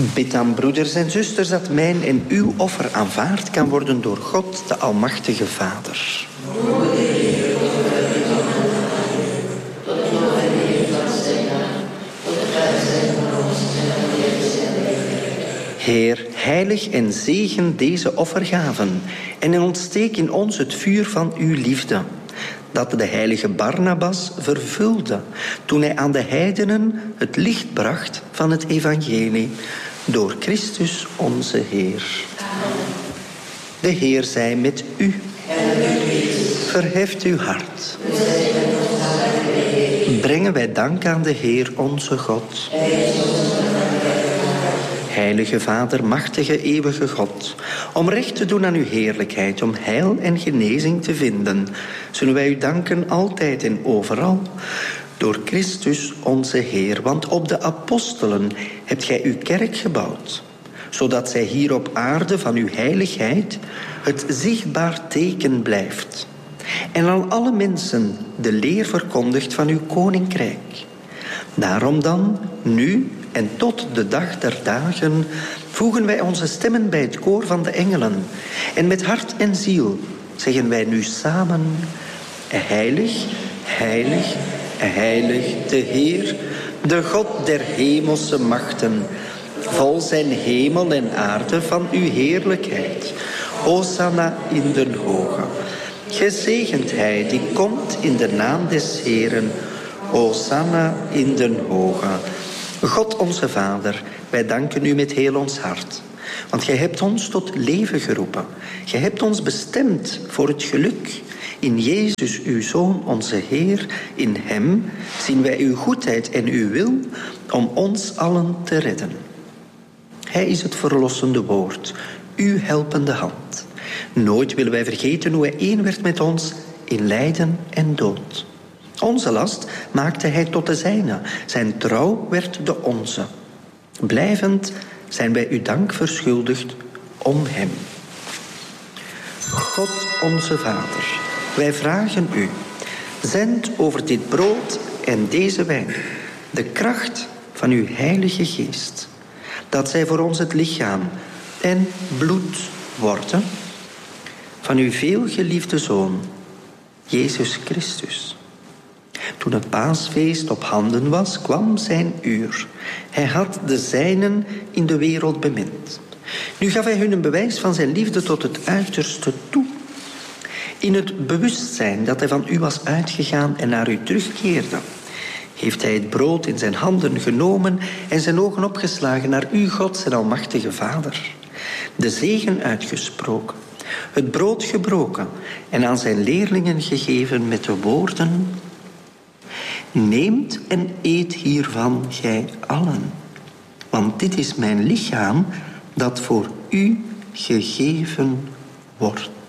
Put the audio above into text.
Bid aan broeders en zusters dat mijn en uw offer aanvaard kan worden door God, de Almachtige Vader. Heer, heilig en zegen deze offergaven en ontsteek in ons het vuur van uw liefde, dat de heilige Barnabas vervulde toen hij aan de heidenen het licht bracht van het evangelie, door Christus onze Heer. Amen. De Heer zij met u. Verheft uw hart. Brengen wij dank aan de Heer onze God. Heilige Vader, machtige, eeuwige God, om recht te doen aan uw heerlijkheid, om heil en genezing te vinden, zullen wij u danken altijd en overal, door Christus onze Heer. Want op de apostelen hebt gij uw kerk gebouwd, zodat zij hier op aarde van uw heiligheid het zichtbaar teken blijft, en aan alle mensen de leer verkondigt van uw koninkrijk. Daarom dan, nu en tot de dag der dagen, voegen wij onze stemmen bij het koor van de engelen. En met hart en ziel zeggen wij nu samen: heilig, heilig, heilig, de Heer, de God der hemelse machten. Vol zijn hemel en aarde van uw heerlijkheid. Hosanna in den hoge. Gezegend hij die komt in de naam des Heeren. Hosanna in den hoge. God onze Vader, wij danken u met heel ons hart. Want gij hebt ons tot leven geroepen. Gij hebt ons bestemd voor het geluk. In Jezus, uw Zoon, onze Heer, in hem zien wij uw goedheid en uw wil om ons allen te redden. Hij is het verlossende woord, uw helpende hand. Nooit willen wij vergeten hoe hij één werd met ons in lijden en dood. Onze last maakte hij tot de zijne. Zijn trouw werd de onze. Blijvend zijn wij u dank verschuldigd om hem. God onze Vader, wij vragen u, zend over dit brood en deze wijn de kracht van uw heilige geest, dat zij voor ons het lichaam en bloed worden van uw veelgeliefde Zoon, Jezus Christus. Toen het paasfeest op handen was, kwam zijn uur. Hij had de zijnen in de wereld bemind. Nu gaf hij hun een bewijs van zijn liefde tot het uiterste toe. In het bewustzijn dat hij van u was uitgegaan en naar u terugkeerde, heeft hij het brood in zijn handen genomen en zijn ogen opgeslagen naar u, God, zijn almachtige Vader. De zegen uitgesproken, het brood gebroken en aan zijn leerlingen gegeven met de woorden: neemt en eet hiervan, gij allen, want dit is mijn lichaam dat voor u gegeven wordt.